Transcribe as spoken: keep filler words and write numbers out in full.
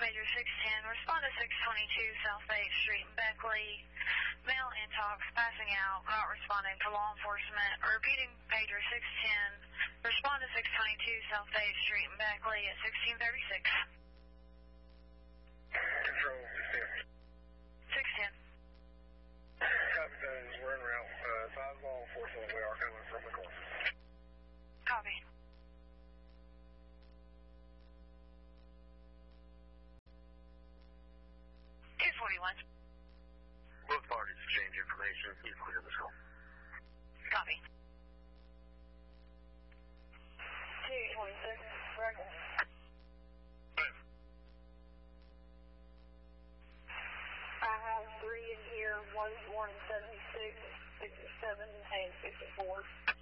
Major six ten, respond to six twenty-two South eighth Street in Beckley. Male intox, passing out, not responding to law enforcement. Repeating Pager six ten, respond to six twenty-two South eighth Street in Beckley at sixteen thirty-six. Control six ten. six ten. Copy that, we're en route. Uh, five law enforcement, we are coming from the corner. Copy. two forty-one. Both parties exchange information. Please clear this call. Copy. two twenty-six, record. I have three in here, one's one seventy-six, sixty-seven, and sixty-four.